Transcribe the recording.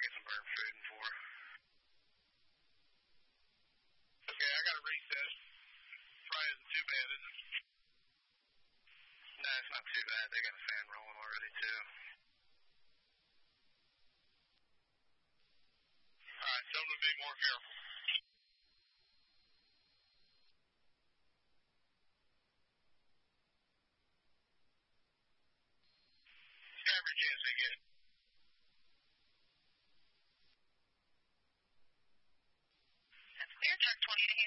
get some bird food and for. Okay, I got a recess. Probably isn't too bad, is it? No, it's not too bad. They got a fan rolling already, too. All right, tell them to be more careful. Every chance they get. That's clear, truck 20 to